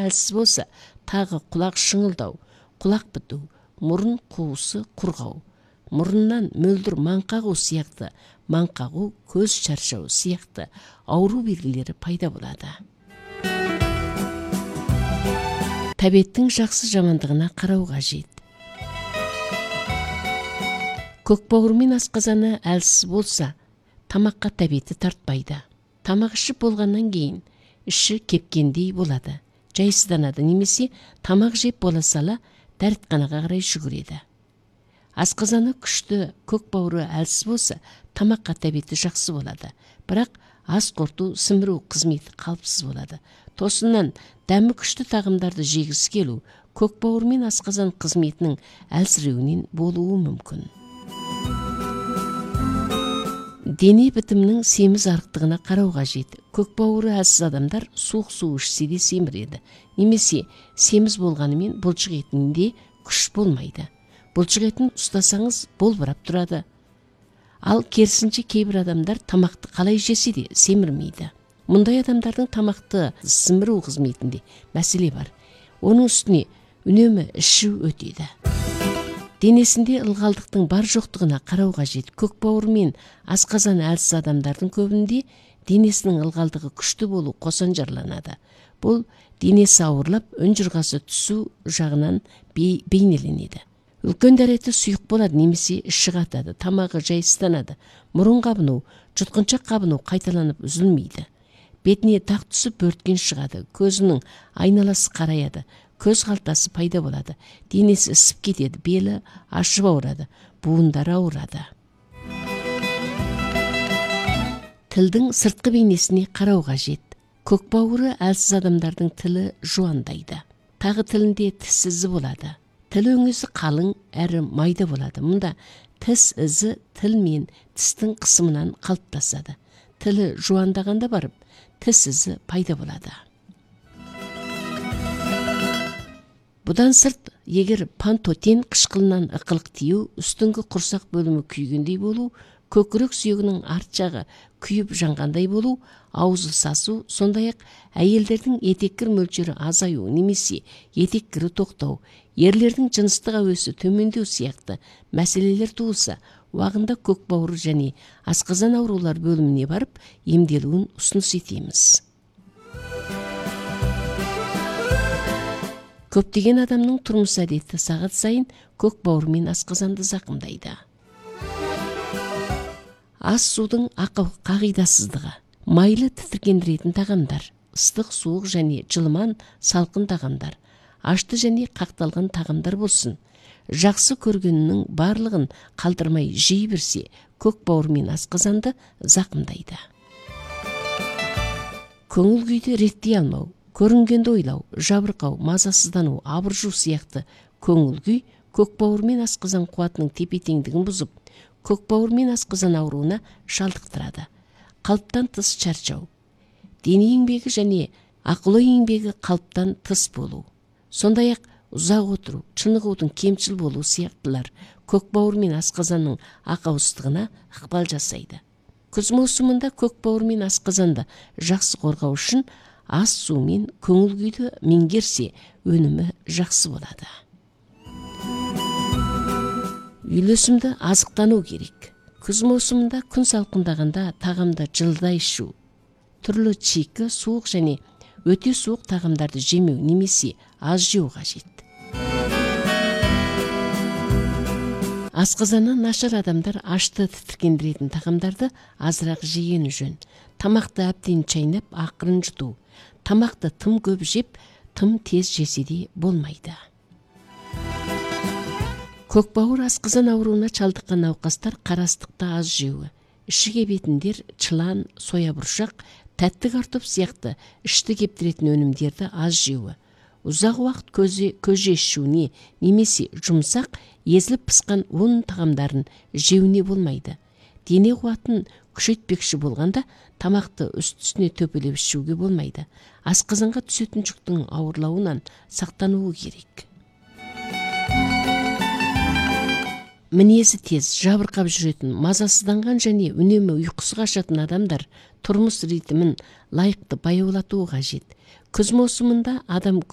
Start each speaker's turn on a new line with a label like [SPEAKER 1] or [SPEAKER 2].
[SPEAKER 1] әлсіз болса, тағы құлақ шыңылдау, құлақ біту, мұрын қуысы құрғау, мұрыннан мөлдір маңқағу сияқты, маңқағу, көз шаршау сияқты ауру белгілері пайда болады. Тәбеттің жақсы жамандығына қарау қажет. Көкбауыр мен асқазаны әлсіз болса, тамаққа тәбеті тартпайды. Тамақ ішіп болғаннан кейін іші кепкендей болады, жайсызданады, немесе тамақ жеп бола сала дәртханаға қарай жүгіреді. Асқазаны күшті, көкбауыры әлсіз болса, тамаққа тәбеті жақсы болады, бірақ ас қорыту, сіміру қызметі қалыпсыз болады. Тосыннан дәмі күшті тағамдарды жегісі келу, көкбауыр мен асқазан қызметінің әлсіреуінен болуы мүмкін. Дене бітімінің семіз арықтығына қарау қажет. Көкбауыры әлсіз адамдар суық су ішсе де семіреді, немесе семіз болғанымен бұлшық етінде күш болмайды. Бұлшық етін ұстасаңыз болбырап тұрады. Ал керісінше кейбір адамдар тамақты қалай жесе де семірмейді. Мұндай адамдардың тамақты сіміру қызметінде мәселе бар. Оның үстіне үнемі ішу өтеді. Денесінде ылғалдықтың бар жоқтығына қарау қажет. Көкбауыр мен асқазан әлсіз адамдардың көбінде денесінің ылғалдығы күшті болу қосанжарланады. Бұл денесі ауырлап, үнжырғасы түсу жағынан бейнеленеді. Үлкен дәреті сұйық болады, немесе іші қатады, тамағы жайсызданады, мұрын қабыну, жұтқыншақ қабыну қайталанып үзілмейді. Бетіне тақ түсіп бөрткен шығады, көзінің айналасы қараяды, көз қалтасы пайда болады, денесі ісіп кетеді, белі ашып ауырады, буындары ауырады. Тілдің сыртқы бейнесіне қарау қажет. Көкбауыры әлсіз адамдардың тілі жуандайды. Тағы тілінде тіс ізі болады. Тіл өңесі қалың әрі майда болады. Мұнда тіс ізі тіл мен тістің қысымынан қалыптасады. Тілі жуандағанда барып, тіс ізі пайда болады. Бұдан сырт, егер пантотен қышқылынан ықылық тию, үстіңгі құрсақ бөлімі күйгендей болу, көкірек сүйегінің арт жағы күйіп жанғандай болу, аузы сасу, сондай-ақ әйелдердің етеккір мөлшері азаю, немесе етеккірі тоқтау, ерлердің жыныстық әуесі төмендеу сияқты мәселелер туылса, уағында көкбауыр және асқазан аурулар бөліміне барып емделуін ұсыныс етеміз. Көптеген адамның тұрмыс әдеті сағат сайын көкбауыр мен асқазанды зақымдайды. Ас судың қағидасыздығы, майлы тітіркендіретін тағамдар, ыстық, суық және жылыман, салқын тағамдар, ашты және қақталған тағамдар болсын, жақсы көргенінің барлығын қалдырмай жей берсе, көкбауыр мен асқазанды зақымдайды. Көңіл күйді реттей алмау, көрінгенді ойлау, жабырқау, мазасыздану, абыржу сияқты көңіл күй көкбауыр мен асқазан қуатының тепе-теңдігін бұзып, көкбауыр мен асқазан ауруына шалдықтырады. Қалыптан тыс шаршау, дене еңбегі және ақыл ой еңбегі қалыптан тыс болу, сондай-ақ ұзақ отыру, шынығудың кемшіл болу сияқтылар көкбауыр мен асқазанның ақауыздығына ықпал жасайды. Күз маусымында көкбауыр мен асқазанды жақсы қорғау үшін ас су мен көңіл күйді меңгерсе, өнімі жақсы болады. Үйлесімді азықтану керек. Күз маусымында күн салқындағанда тағамда жылдай ішу, түрлі чикі, суық және өте суық тағамдарды жемеу немесе аз жеу қажет. Асқазаны нашар адамдар ашты тітіркендіретін тағамдарды азырақ жегені жөн. Тамақты әбден чайнап, ақырын жұту. Тамақты тым көп жеп, тым тез жесе де болмайды. Көкбауыр асқазан ауруына шалдыққан науқастар қарастықты аз жеуі, іші кебетіндер, чылан, соябұршақ, тәтті картоп сияқты ішті кептіретін өнімдерді аз жеуі, ұзақ уақыт көже ішуіне немесе жұмсақ, езіліп пысқан ұн тағамдарын жеуіне болмайды. Дене қуатын күшейтпекші болғанда тамақты үсті-үстіне төпелеп ішуге болмайды. Асқазанға түсетін жүктің ауырлауынан сақтануы керек. Мінезі тез, жабырқап жүретін, мазасызданған және үнемі ұйқысы қашатын адамдар тұрмыс ритмін лайықты баяулатуы қажет. Күз маусымында адам